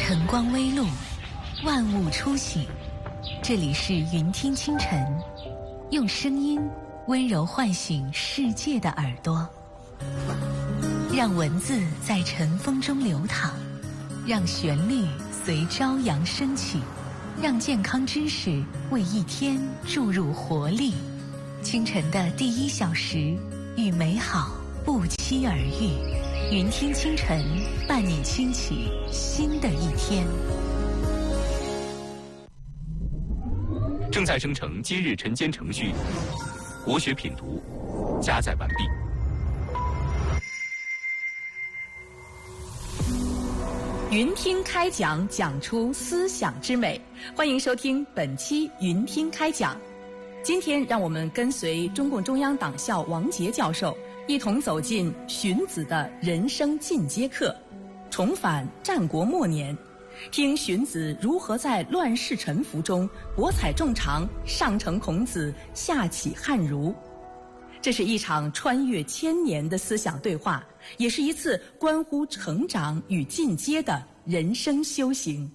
晨光微露，万物初醒。这里是云听清晨，用声音温柔唤醒世界的耳朵，让文字在晨风中流淌，让旋律随朝阳升起，让健康知识为一天注入活力。清晨的第1小时，与美好不期而遇。云听清晨，伴你轻启新的一天。 正在生成今日晨间程序，国学品读加载完毕。 云听开讲，讲出思想之美。欢迎收听本期云听开讲。今天让我们跟随中共中央党校王杰教授，一同走进荀子的人生进阶课，重返战国末年，听荀子如何在乱世沉浮中博采众长，上承孔子，下启汉儒。这是一场穿越千年的思想对话，也是一次关乎成长与进阶的人生修行。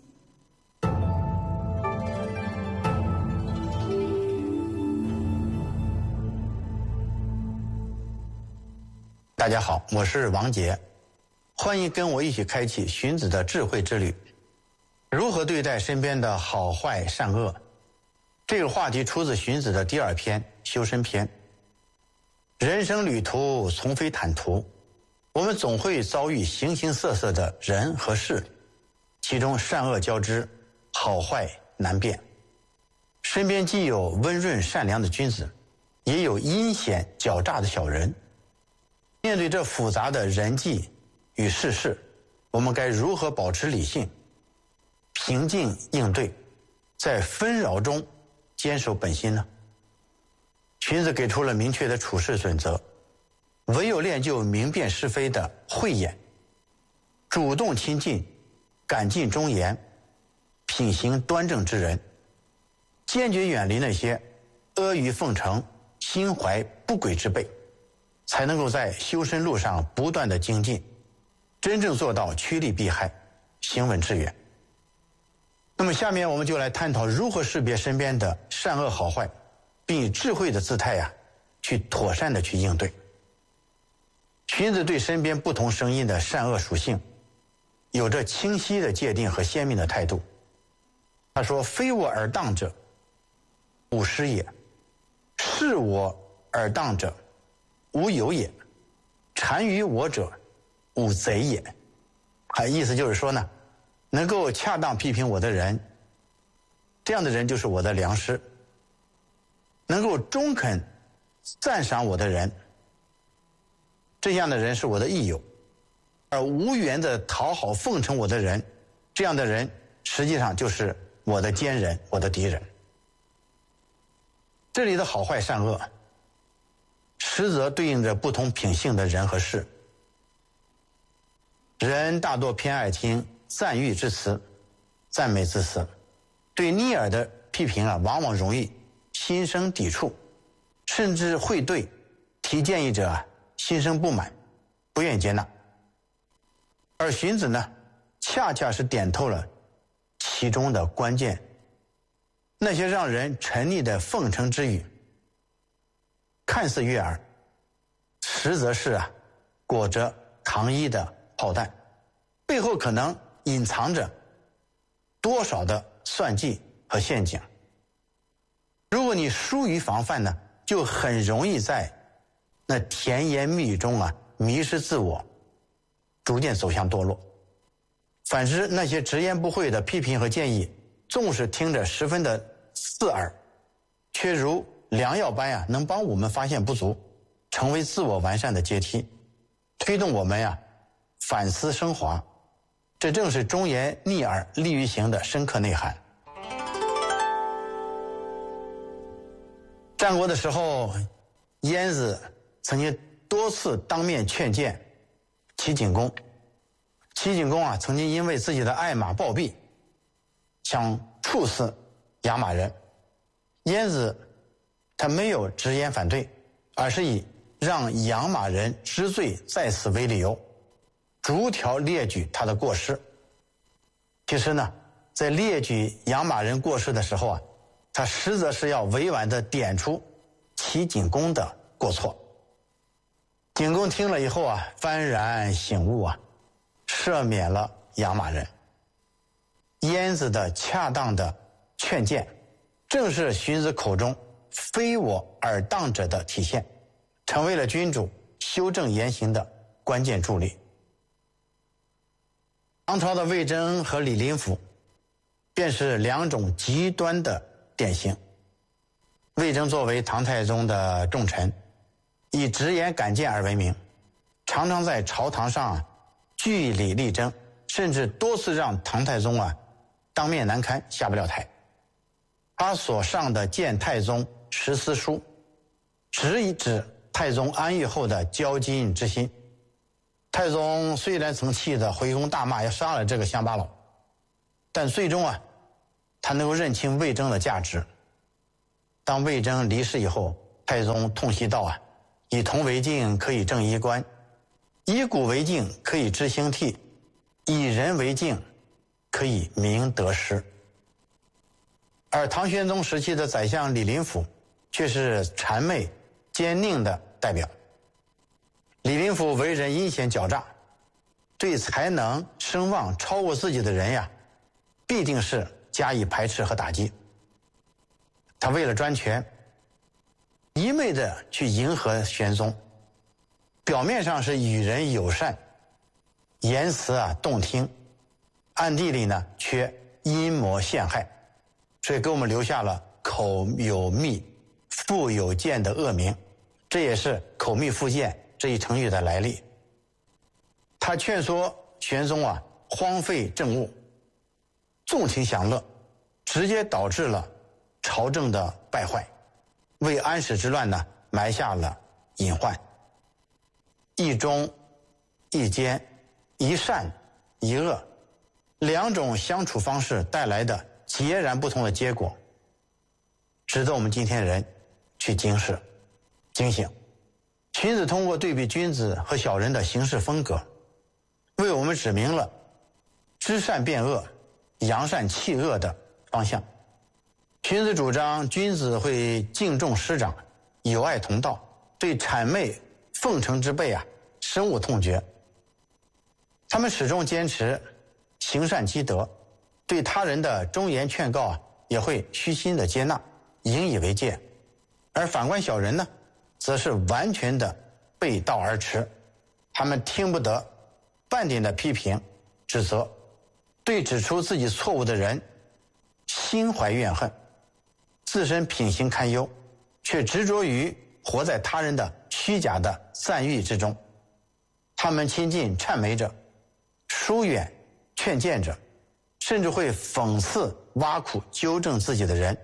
大家好，我是王杰，欢迎跟我一起开启荀子的智慧之旅。如何对待身边的好坏善恶？这个话题出自荀子的第2篇《修身篇》。人生旅途从非坦途，我们总会遭遇形形色色的人和事，其中善恶交织，好坏难辨。身边既有温润善良的君子，也有阴险狡诈的小人。面对这复杂的人际与世事，我们该如何保持理性，平静应对，在纷扰中坚守本心呢？荀子给出了明确的处事准则：唯有练就明辨是非的慧眼，主动亲近敢尽忠言、品行端正之人，坚决远离那些阿谀奉承、心怀不轨之辈，才能够在修身路上不断的精进，真正做到趋利避害，行稳致远。那么下面我们就来探讨如何识别身边的善恶好坏，并以智慧的姿态去妥善的去应对。荀子对身边不同声音的善恶属性有着清晰的界定和鲜明的态度。他说：非我而当者，吾师也；是我而当者，吾友也；谄于我者，吾贼也。意思就是说呢，能够恰当批评我的人，这样的人就是我的良师；能够中肯赞赏我的人，这样的人是我的益友；而无缘的讨好奉承我的人，这样的人实际上就是我的奸人，我的敌人。这里的好坏善恶实则对应着不同品性的人和事。人大多偏爱听赞誉之词、赞美之词，对逆耳的批评往往容易心生抵触，甚至会对提建议者心生不满，不愿意接纳。而荀子呢，恰恰是点透了其中的关键。那些让人沉溺的奉承之语，看似悦耳，实则是裹着糖衣的炮弹，背后可能隐藏着多少的算计和陷阱。如果你疏于防范呢，就很容易在那甜言蜜语中迷失自我，逐渐走向堕落。反之，那些直言不讳的批评和建议，纵使听着十分的刺耳，却如良药般能帮我们发现不足，成为自我完善的阶梯，推动我们反思升华。这正是忠言逆耳利于行的深刻内涵。战国的时候，晏子曾经多次当面劝谏齐景公。齐景公曾经因为自己的爱马暴毙，想处死养马人。晏子他没有直言反对，而是以让养马人知罪在死为理由，逐条列举他的过失。 其实呢，在列举养马人过失的时候啊，他实则是要委婉地点出齐景公的过错。景公听了以后啊，幡然醒悟啊，赦免了养马人。晏子的恰当的劝谏，正是荀子口中非我而当者的体现，成为了君主修正言行的关键助力。唐朝的魏征和李林甫便是两种极端的典型。魏征作为唐太宗的重臣，以直言敢谏而闻名，常常在朝堂上据理力争，甚至多次让唐太宗当面难堪，下不了台。他所上的谏太宗十思书，直以指太宗安狱后的骄矜之心。太宗虽然曾气得回宫大骂要杀了这个乡巴佬，但最终他能够认清魏征的价值。当魏征离世以后，太宗痛惜道以铜为镜，可以正衣冠；以古为镜，可以知兴替；以人为镜，可以明得失。而唐玄宗时期的宰相李林甫却是谄媚奸佞的代表。李林甫为人阴险狡诈，对才能声望超过自己的人必定是加以排斥和打击。他为了专权，一昧的去迎合玄宗，表面上是与人友善，言辞动听，暗地里呢却阴谋陷害，所以给我们留下了口有蜜腹有剑的恶名，这也是口蜜腹剑这一成语的来历。他劝说玄宗荒废政务，纵情享乐，直接导致了朝政的败坏，为安史之乱呢埋下了隐患。一忠一奸，一善一恶，两种相处方式带来的截然不同的结果，值得我们今天人去警示警醒。荀子通过对比君子和小人的行事风格，为我们指明了知善变恶、扬善弃恶的方向。荀子主张君子会敬重师长，友爱同道，对谄媚奉承之辈深恶痛绝。他们始终坚持行善积德，对他人的忠言劝告也会虚心的接纳，引以为戒。而反观小人呢，则是完全的背道而驰，他们听不得半点的批评指责，对指出自己错误的人心怀怨恨，自身品行堪忧，却执着于活在他人的虚假的赞誉之中。他们亲近谄媚者，疏远劝谏者，甚至会讽刺挖苦纠正自己的人。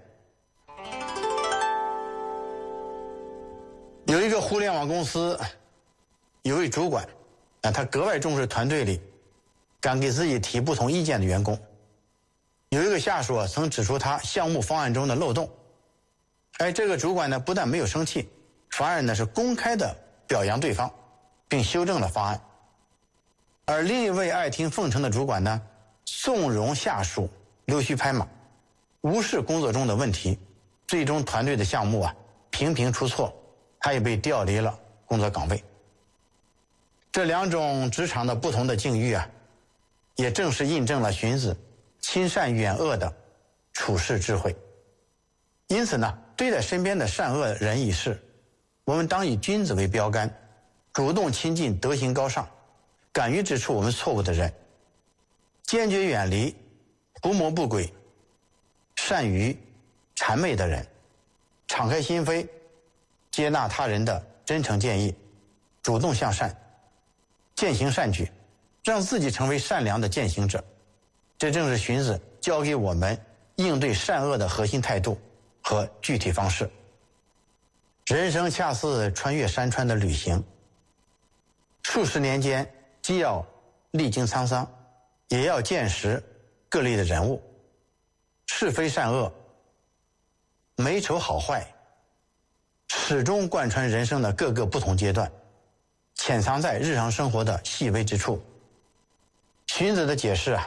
有一个互联网公司，有位主管他格外重视团队里敢给自己提不同意见的员工。有一个下属曾指出他项目方案中的漏洞，这个主管呢不但没有生气，反而呢是公开的表扬对方，并修正了方案。而另一位爱听奉承的主管呢，纵容下属溜须拍马，无视工作中的问题，最终团队的项目频频出错，他也被调离了工作岗位。这两种职场的不同的境遇也正是印证了荀子亲善远恶的处世智慧。因此呢，对待身边的善恶人异事，我们当以君子为标杆，主动亲近德行高尚、敢于指出我们错误的人，坚决远离图谋不轨、善于谄媚的人，敞开心扉，接纳他人的真诚建议，主动向善，践行善举，让自己成为善良的践行者。这正是荀子教给我们应对善恶的核心态度和具体方式。人生恰似穿越山川的旅行，数十年间既要历经沧桑，也要见识各类的人物，是非善恶、美丑好坏，始终贯穿人生的各个不同阶段，潜藏在日常生活的细微之处。荀子的解释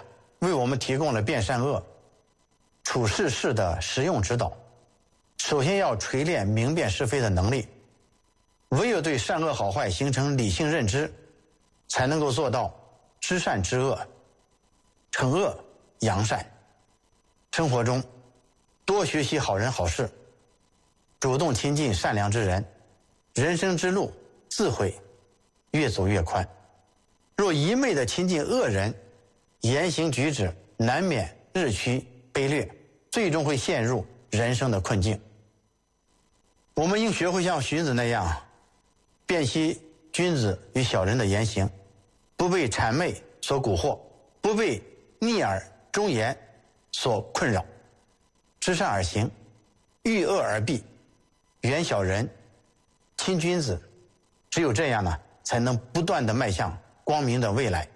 为我们提供了辨善恶、处世事的实用指导。首先要锤炼明辨是非的能力，唯有对善恶好坏形成理性认知，才能够做到知善知恶，惩恶扬善。生活中多学习好人好事，主动亲近善良之人，人生之路自会越走越宽。若一昧地亲近恶人，言行举止难免日趋卑劣，最终会陷入人生的困境。我们应学会像荀子那样，辨析君子与小人的言行，不被谄媚所蛊惑，不被逆耳忠言所困扰，知善而行，遇恶而避，远小人，亲君子。只有这样呢，才能不断地迈向光明的未来。